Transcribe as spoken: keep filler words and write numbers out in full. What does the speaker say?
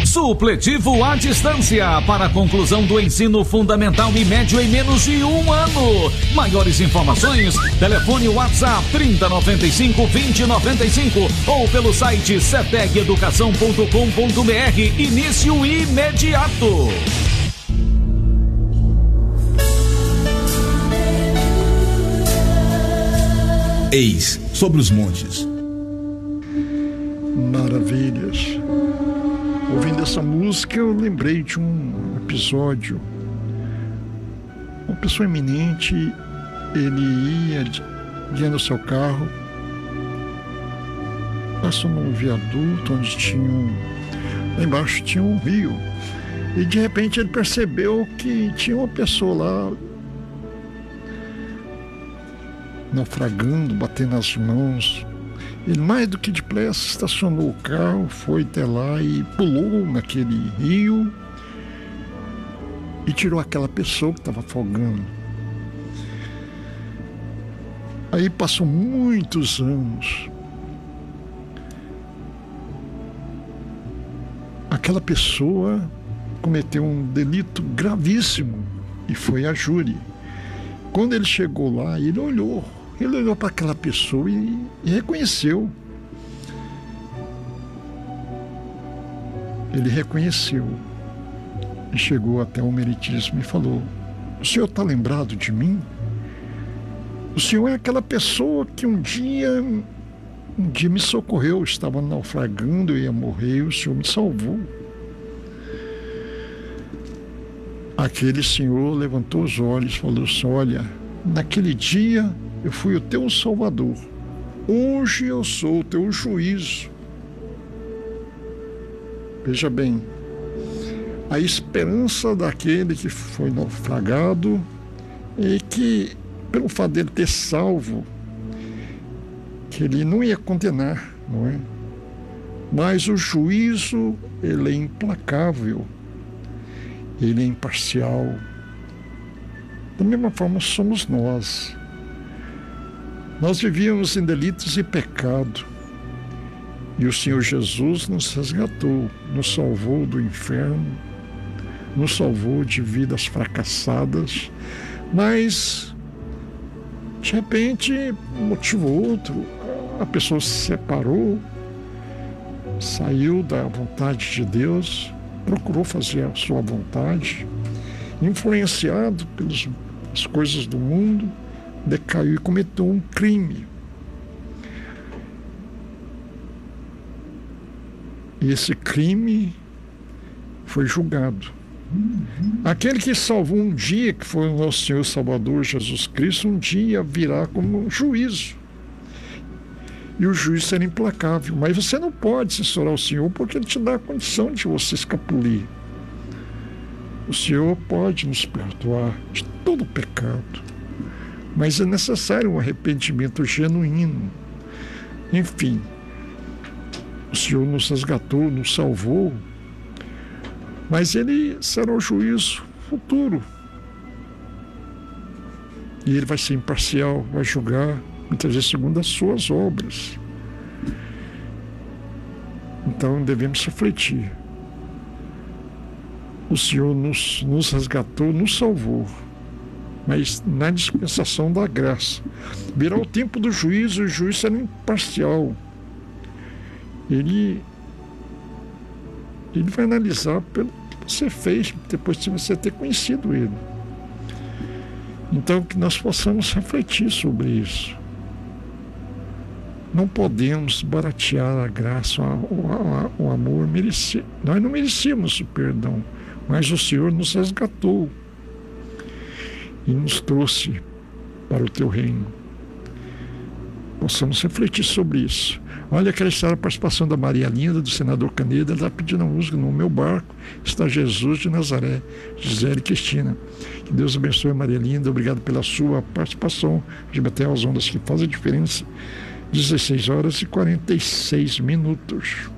Supletivo à distância para a conclusão do ensino fundamental e médio em menos de um ano. Maiores informações, telefone WhatsApp trinta, noventa e cinco, vinte, noventa e cinco ou pelo site ceteg educação ponto com ponto br. Início imediato. Eis sobre os montes. Maravilhas. Ouvindo essa música, eu lembrei de um episódio. Uma pessoa eminente, ele ia guiando o seu carro, passou num viaduto onde tinha um, lá embaixo tinha um rio, e de repente ele percebeu que tinha uma pessoa lá naufragando, batendo as mãos. Ele, mais do que depressa, estacionou o carro, foi até lá e pulou naquele rio e tirou aquela pessoa que estava afogando. Aí passou muitos anos. Aquela pessoa cometeu um delito gravíssimo e foi a júri. Quando ele chegou lá, ele olhou. Ele olhou para aquela pessoa e, e reconheceu. Ele reconheceu. E chegou até o meritíssimo e falou: o senhor está lembrado de mim? O senhor é aquela pessoa que um dia, um dia me socorreu. Eu estava naufragando, eu ia morrer, o senhor me salvou. Aquele senhor levantou os olhos e falou assim: olha, naquele dia eu fui o teu salvador. Hoje eu sou o teu juízo. Veja bem, a esperança daquele que foi naufragado é que, pelo fato dele ter salvo, que ele não ia condenar, não é? Mas o juízo, ele é implacável, ele é imparcial. Da mesma forma somos nós. Nós vivíamos em delitos e pecado. E o Senhor Jesus nos resgatou, nos salvou do inferno, nos salvou de vidas fracassadas, mas, de repente, um motivo ou outro, a pessoa se separou, saiu da vontade de Deus, procurou fazer a sua vontade, influenciado pelas coisas do mundo, decaiu e cometeu um crime. E esse crime foi julgado. Aquele que salvou um dia, que foi o nosso Senhor Salvador Jesus Cristo, um dia virá como um juízo. E o juízo será implacável. Mas você não pode censurar o Senhor, porque Ele te dá a condição de você escapulir. O Senhor pode nos perdoar de todo pecado, mas é necessário um arrependimento genuíno. Enfim, o Senhor nos resgatou, nos salvou, mas Ele será o juízo futuro. E Ele vai ser imparcial, vai julgar, muitas vezes segundo as suas obras. Então devemos refletir. O Senhor nos, nos resgatou, nos salvou, mas na dispensação da graça. Virá o tempo do juízo, e o juiz será imparcial. Ele, ele vai analisar pelo que você fez, depois de você ter conhecido Ele. Então, que nós possamos refletir sobre isso. Não podemos baratear a graça, o, o, o amor. Mereci, nós não merecíamos o perdão, mas o Senhor nos resgatou e nos trouxe para o teu reino. Possamos refletir sobre isso. Olha, quero estar a participação da Maria Linda, do senador Caneda. Ela está pedindo a música: No Meu Barco Está Jesus de Nazaré, Gisele Cristina. Que Deus abençoe a Maria Linda. Obrigado pela sua participação. De até as ondas que fazem a diferença. dezesseis horas e quarenta e seis minutos.